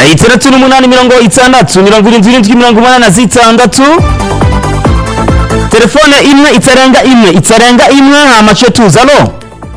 itandatu n'umunani mirongo itandatu mirongo irindwi n'indwi mirongo umunani na zitandatu telefone imwe itarenga imwe hamace tuza alo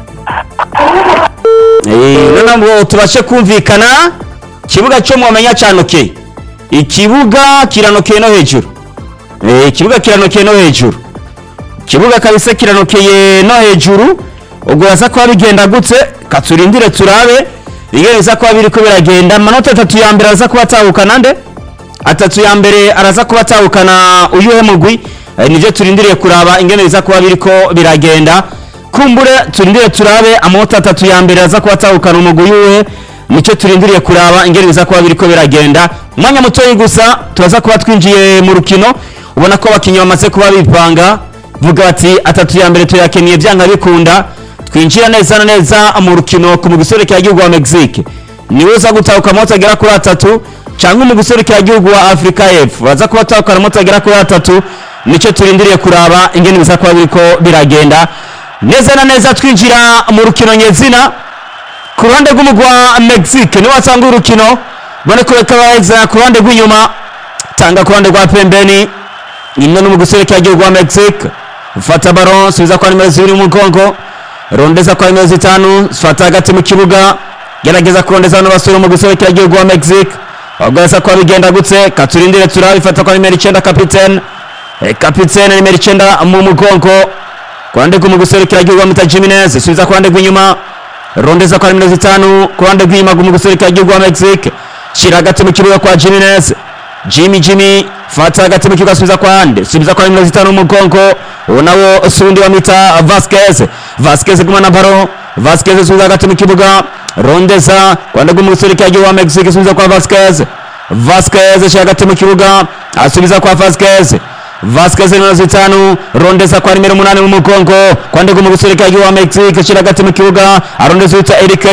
none ngo tubashe kumvikana kibuga cyo mwamenya cyanoke ikibuga kiranokeye no hejuru ikibuga kiranokeye no hejuru kibuga kabisa kiranokeye no hejuru ubwo yaza kwa bigenda gutse katurindire turabe bigereza kwa biri ko biragenda amanota 3 ya mbere araza kuba atahukana nde atatu ya mbere araza kuba atahukana uyuhe mugwi nije turindiriye kuraba ingene biza kuba biri ko biragenda kumbure turindire turabe amanota 3 ya mbere araza kuba atahukana umugwi uyuhe nico turindiriye kuraba ingene biza kuba biri ko biragenda mwanya mutoyi gusa turaza kuba twinjiye mu rukino ubona ko bakinyi bamaze kuba bipanga vuga bati atatu ya mbere tuyakeniye byanga bikunda twinjira neza na neza mu rukino ku mugisorekera igihugu wa Mexique niwe uza gutahuka mota gera kuri 3 cyangwa mu gusorekera igihugu wa Africa y'Epfo baza kuba tahuka mota gera kuri 3 nico turindiriye kuraba ingene biza kuba biriko biragenda neza na neza twinjira mu rukino nyezina ku ruhande rw'umugwi wa Mexique niwe atanga urukino bone ko bakabaza ku ruhande rw'inyuma tanga ku ruhande rwa pembeni inno no mu gusorekera igihugu wa Mexique ufata baron subiza kwa nimero 2 mu mugongo rondeza kwa nimero 5 fata hagati mu kibuga gerageza kurondeza no basore mu gusorekera igihugu wa Mexique bagasa kwa bigenda gutse katurindire turabifata kwa nimero 9 kapitene nimero 9 mu mugongo kwande mu gusorekera igihugu wa Mita Jimenez subiza kwa ndego inyuma rondeza kwa nimero 5 kwande gwima mu gusorekera igihugu wa Mexique shira hagati mu kibuga kwa Jimenez Jimmy fata hagati mu kibuga subiza kwa nimero 5 mu mugongo unawo sundi wa Mita Vasquez kumana baro Vasquez subiza hagati mu kibuga rondeza kwande mu gusorekera igihugu wa Mexique subiza kwa Vasquez shira hagati mu kibuga asubiza kwa Vasquez nimero 5 rondeza kwa nimero 8 mu mugongo kwande mu gusorekera igihugu wa Mexique shira hagati mu kibuga arondeza uta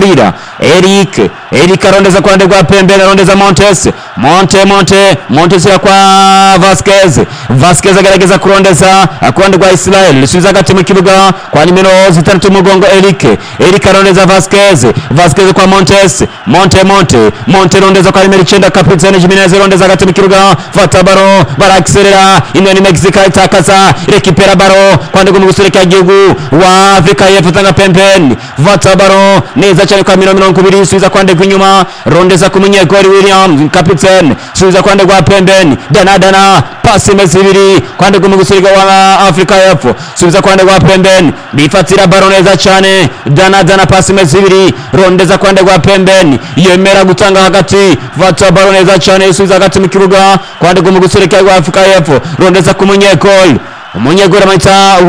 Eric rondeza kwa ndego pembeni rondeza Montes ya kwa Vasquez agerageza kurondeza kwande kwa Israel subiza hagati mu kibuga kwa nimero 6 mu mugongo Eric rondeza Vasquez kwa Monte rondeza kwa nimero 9 kapitene Jimenez rondeza hagati mu kibuga fata baro barakserera ino ni Mexico itakaza rekipera baro kwande mu gusorekera igihugu wa Africa y'Epfo tanga pembeni fata baro neza cyane kwa 20 subiza kwande inyuma rondeza ku munyegori William kapitene subiza kwande kwa pembeni dana pasi mezibiri kwande mu gusorekera wa Africa y'Epfo subiza kwande kwa pembeni bifatira baro neza cyane dana pasi mezibiri rondeza kwande kwa pembeni yemera gutanga hagati fata baro neza cyane subiza hagati mu kibuga kwande mu gusorekera wa Africa y'Epfo rondeza ku munyegori amita